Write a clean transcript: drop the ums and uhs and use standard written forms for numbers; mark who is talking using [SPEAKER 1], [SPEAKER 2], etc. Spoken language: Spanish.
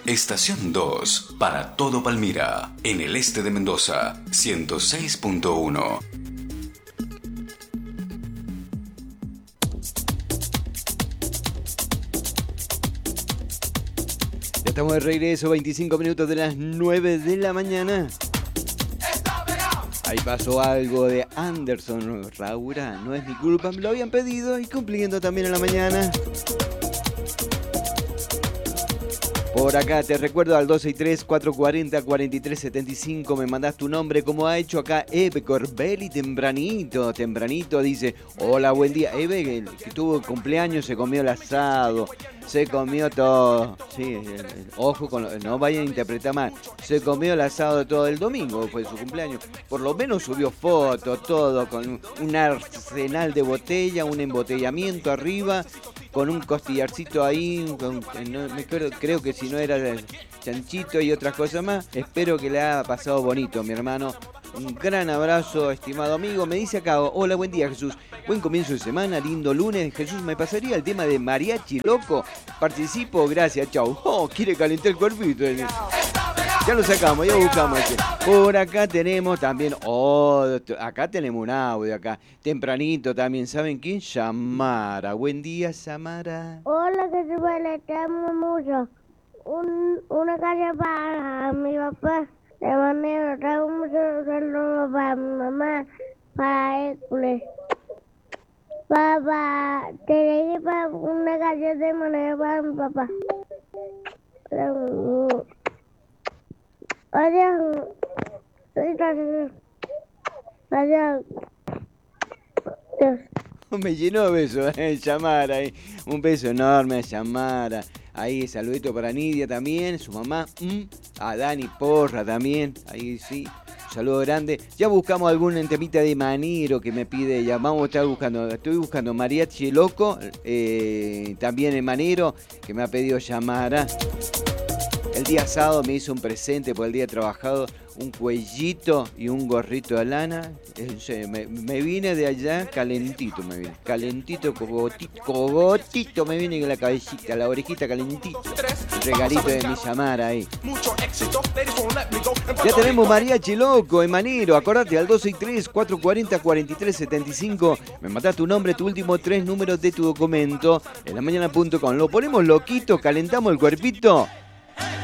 [SPEAKER 1] Estación 2, para todo Palmira, en el este de Mendoza, 106.1.
[SPEAKER 2] Ya estamos de regreso, 25 minutos de las 9 de la mañana. Ahí pasó algo de Anderson Raura, no es mi culpa, me lo habían pedido y cumpliendo también en la mañana. Por acá te recuerdo al 263-440-4375, me mandás tu nombre, como ha hecho acá Eve Corbelli tempranito, dice, hola, buen día. Eve, que tuvo cumpleaños, se comió el asado, se comió todo, sí, ojo, no vayan a interpretar mal, se comió el asado todo el domingo, fue su cumpleaños, por lo menos subió fotos, todo, con un arsenal de botella, un embotellamiento arriba, con un costillarcito ahí, creo que si no era chanchito y otras cosas más. Espero que le haya pasado bonito, mi hermano. Un gran abrazo, estimado amigo. Me dice acá, hola, buen día, Jesús. Buen comienzo de semana, lindo lunes. Jesús, ¿me pasaría el tema de mariachi loco? Participo, gracias, chau. Oh, quiere calentar el cuerpito. Ya lo sacamos, ya buscamos ese. Por acá tenemos también, acá tenemos un audio acá, tempranito también, ¿saben quién? Samara. Buen día, Samara.
[SPEAKER 3] Hola, que te amo mucho. Una calle para mi papá, de manera, traigo muchos saludos para mi mamá, para Hércules. Papá, te leí para una calle de manera para mi papá. Adiós. Adiós.
[SPEAKER 2] Me llenó de besos, Samara. Un beso enorme a Samara. Ahí, saludito para Nidia también, su mamá. A Dani Porra también. Ahí sí, un saludo grande. Ya buscamos algún temita de Manero que me pide ella. Vamos a estar buscando. Estoy buscando Mariachi Loco. También en Manero, que me ha pedido Samara. El día sábado me hizo un presente por el día trabajado, un cuellito y un gorrito de lana. Me vine de allá calentito, calentito, cogotito, me vine con la cabecita, la orejita calentito. Un regalito de mi Samara ahí. Ya tenemos Mariachi Loco, Manero, acordate al 263-440-4375. Me mandás tu nombre, tu último 3 números de tu documento en lamañana.com. Lo ponemos loquito, calentamos el cuerpito.